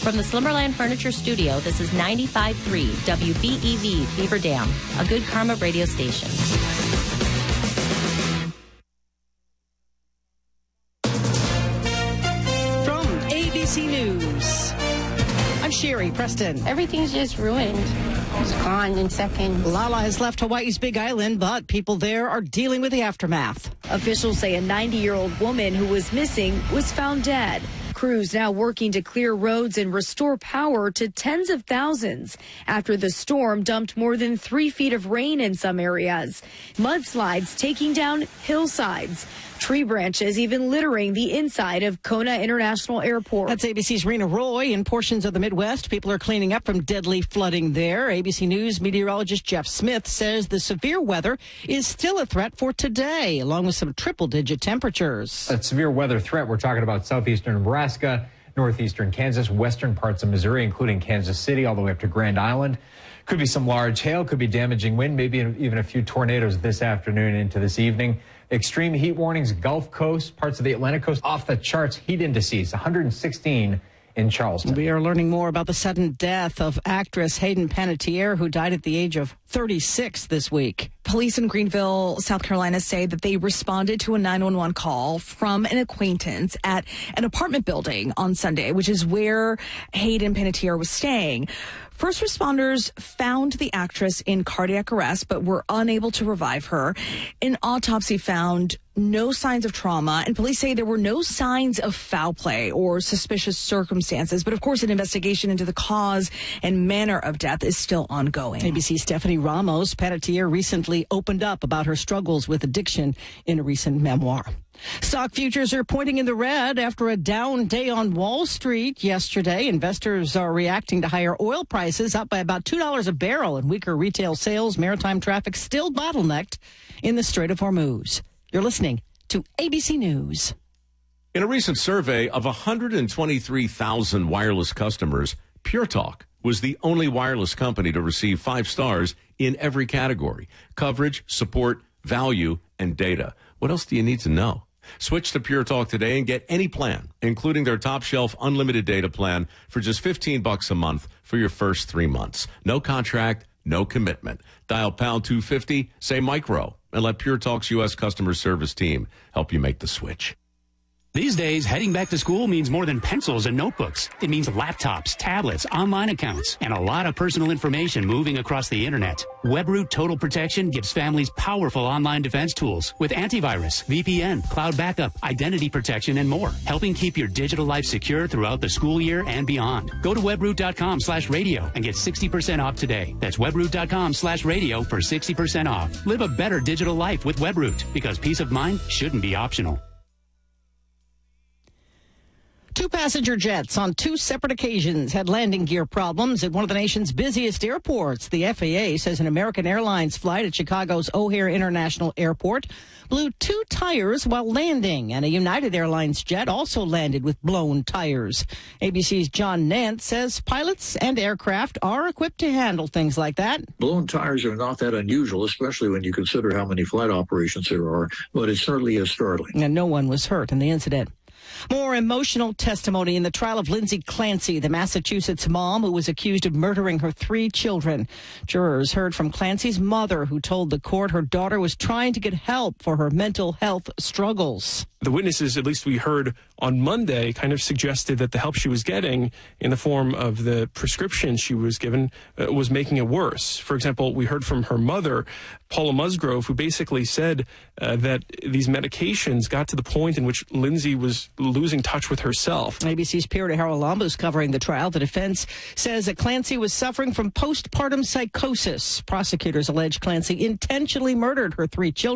From the Slimmerland Furniture Studio, this is 95.3 WBEV Beaver Dam, a Good Karma radio station. From ABC News, I'm Sherry Preston. Everything's just ruined. It's gone in seconds. Lala has left Hawaii's Big Island, but people there are dealing with the aftermath. Officials say a 90-year-old woman who was missing was found dead. Crews now working to clear roads and restore power to tens of thousands after the storm dumped more than 3 feet of rain in some areas. Mudslides taking down hillsides. Tree branches even littering the inside of Kona International Airport. That's ABC's Rena Roy. In portions of the Midwest, people are cleaning up from deadly flooding there. ABC News meteorologist Jeff Smith says the severe weather is still a threat for today, along with some triple-digit temperatures. A severe weather threat, we're talking about southeastern Nebraska, northeastern Kansas, western parts of Missouri, including Kansas City, all the way up to Grand Island. Could be some large hail, could be damaging wind, maybe even a few tornadoes this afternoon into this evening. Extreme heat warnings, Gulf Coast, parts of the Atlantic coast, off the charts. Heat indices, 116 in Charleston. We are learning more about the sudden death of actress Hayden Panettiere, who died at the age of 36 this week. Police in Greenville, South Carolina, say that they responded to a 911 call from an acquaintance at an apartment building on Sunday, which is where Hayden Panettiere was staying. First responders found the actress in cardiac arrest, but were unable to revive her. An autopsy found no signs of trauma, and police say there were no signs of foul play or suspicious circumstances. But, of course, an investigation into the cause and manner of death is still ongoing. ABC's Stephanie Ramos. Panettiere recently opened up about her struggles with addiction in a recent memoir. Stock futures are pointing in the red after a down day on Wall Street yesterday. Investors are reacting to higher oil prices, up by about $2 a barrel, and weaker retail sales. Maritime traffic still bottlenecked in the Strait of Hormuz. You're listening to ABC News. In a recent survey of 123,000 wireless customers, Pure Talk was the only wireless company to receive 5 stars in every category: coverage, support, value, and data. What else do you need to know? Switch to Pure Talk today and get any plan, including their top shelf unlimited data plan, for just $15 a month for your first 3 months. No contract, no commitment. Dial pound 250, say micro, and let Pure Talk's U.S. customer service team help you make the switch. These days, heading back to school means more than pencils and notebooks. It means laptops, tablets, online accounts, and a lot of personal information moving across the internet. WebRoot Total Protection gives families powerful online defense tools with antivirus, VPN, cloud backup, identity protection, and more, helping keep your digital life secure throughout the school year and beyond. Go to webroot.com/radio and get 60% off today. That's webroot.com/radio for 60% off. Live a better digital life with WebRoot, because peace of mind shouldn't be optional. 2 passenger jets on 2 separate occasions had landing gear problems at one of the nation's busiest airports. The FAA says an American Airlines flight at Chicago's O'Hare International Airport blew 2 tires while landing, and a United Airlines jet also landed with blown tires. ABC's John Nance says pilots and aircraft are equipped to handle things like that. Blown tires are not that unusual, especially when you consider how many flight operations there are, but it certainly is startling. And no one was hurt in the incident. More emotional testimony in the trial of Lindsay Clancy, the Massachusetts mom who was accused of murdering her 3 children. Jurors heard from Clancy's mother, who told the court her daughter was trying to get help for her mental health struggles. The witnesses, at least we heard on Monday, kind of suggested that the help she was getting in the form of the prescription she was given was making it worse. For example, we heard from her mother, Paula Musgrove, who basically said that these medications got to the point in which Lindsay was losing touch with herself. ABC's Pierre Haralambou is covering the trial. The defense says that Clancy was suffering from postpartum psychosis. Prosecutors allege Clancy intentionally murdered her 3 children.